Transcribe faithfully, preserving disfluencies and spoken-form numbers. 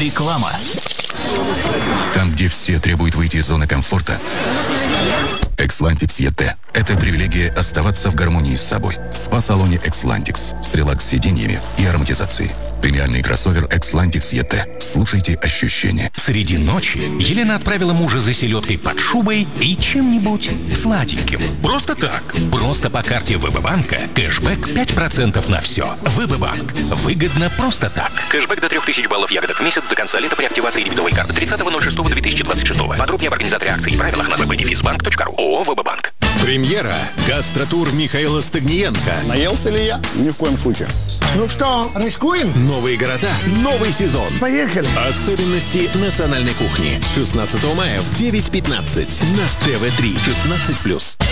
Реклама. Там, где все требуют выйти из зоны комфорта, Экслантикс и тэ – это привилегия оставаться в гармонии с собой. В спа-салоне Экслантикс с релакс-сиденьями и ароматизацией. Премиальный кроссовер Экслантикс и тэ. Слушайте ощущения. Среди ночи Елена отправила мужа за селедкой под шубой и чем-нибудь сладеньким. Просто так. Просто по карте ВБ-банка. Кэшбэк пять процентов на все. ВБ-банк. Выгодно просто так. Кэшбэк до трех тысяч баллов ягодок в месяц до конца лета при активации дебетовой карты тридцатого ноль шестого две тысячи двадцать шестого. Подробнее об организаторе акций и правилах на вэ бэ дефис банк точка ру. ООО ВБ-банк. Премьера. Гастротур Михаила Стагниенко. Наелся ли я? Ни в коем случае. Ну что, рискуем? Новые города, новый сезон. Поехали. Особенности национальной кухни. шестнадцатого мая в девять пятнадцать на тэ вэ три. шестнадцать плюс.